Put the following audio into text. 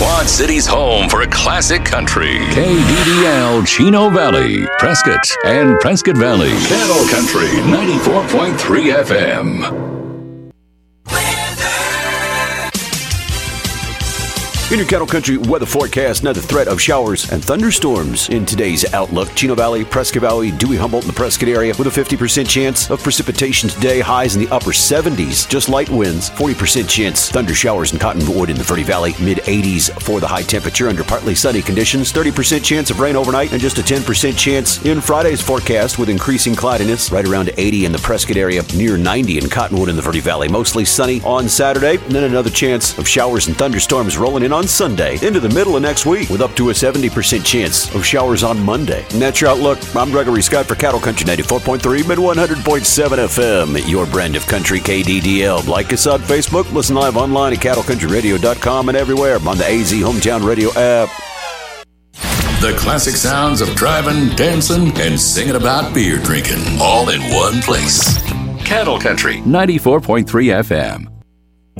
Quad City's home for a classic country. KDDL Chino Valley, Prescott, and Prescott Valley. Cattle Country 94.3 FM. In your Cattle Country weather forecast, another threat of showers and thunderstorms in today's outlook. Chino Valley, Prescott Valley, Dewey, Humboldt, and the Prescott area with a 50% chance of precipitation today. Highs in the upper 70s, just light winds. 40% chance thunder showers in Cottonwood in the Verde Valley. Mid-80s for the high temperature under partly sunny conditions. 30% chance of rain overnight and just a 10% chance in Friday's forecast with increasing cloudiness. Right around 80 in the Prescott area, near 90 in Cottonwood in the Verde Valley. Mostly sunny on Saturday, and then another chance of showers and thunderstorms rolling in on Sunday into the middle of next week with up to a 70% chance of showers on Monday. And that's your outlook. I'm Gregory Scott for Cattle Country 94.3 Mid 100.7 FM, your brand of country KDDL. Like us on Facebook, listen live online at cattlecountryradio.com and everywhere on the AZ Hometown Radio app. The classic sounds of driving, dancing, and singing about beer drinking, all in one place. Cattle Country 94.3 FM.